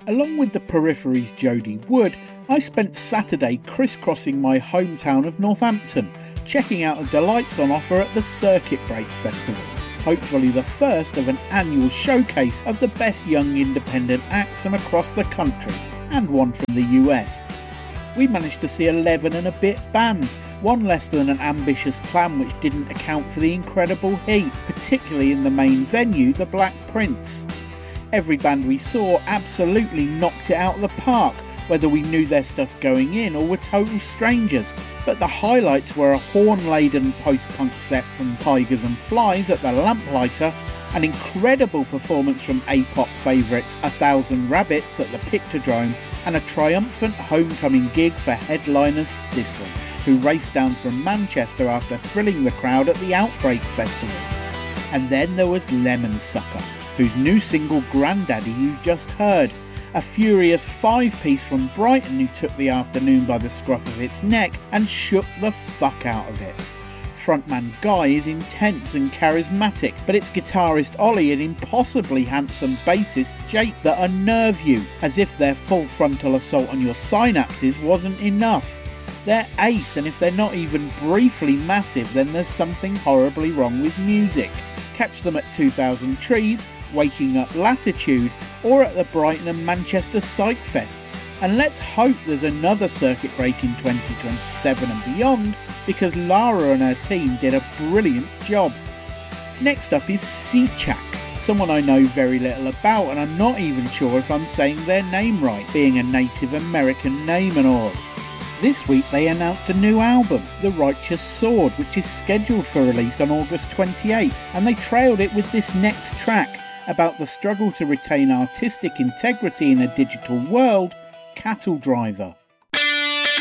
Along with the Periphery's Jody Wood, I spent Saturday crisscrossing my hometown of Northampton, checking out the delights on offer at the Circuit Break Festival, hopefully the first of an annual showcase of the best young independent acts from across the country, and one from the US. We managed to see 11 and a bit bands, one less than an ambitious plan which didn't account for the incredible heat, particularly in the main venue, the Black Prince. Every band we saw absolutely knocked it out of the park, whether we knew their stuff going in or were total strangers, but the highlights were a horn-laden post-punk set from Tigers and Flies at the Lamplighter, an incredible performance from A-pop favourites 1,000 Rabbits at the Pictodrome, and a triumphant homecoming gig for headliners Thistle, who raced down from Manchester after thrilling the crowd at the Outbreak Festival. And then there was Lemon Sucker, whose new single Grandaddy you just heard, a furious 5-piece from Brighton who took the afternoon by the scruff of its neck and shook the fuck out of it. Frontman Guy is intense and charismatic, but it's guitarist Ollie and impossibly handsome bassist Jake that unnerve you, as if their full frontal assault on your synapses wasn't enough. They're ace, and if they're not even briefly massive, then there's something horribly wrong with music. Catch them at 2000 Trees, Waking Up Latitude, or at the Brighton and Manchester Psych Fests. And let's hope there's another Circuit Break in 2027 and beyond, because Lara and her team did a brilliant job. Next up is Seachak, someone I know very little about, and I'm not even sure if I'm saying their name right, being a Native American name and all. This week they announced a new album, The Righteous Sword, which is scheduled for release on August 28, and they trailed it with this next track about the struggle to retain artistic integrity in a digital world, Cattle Driver.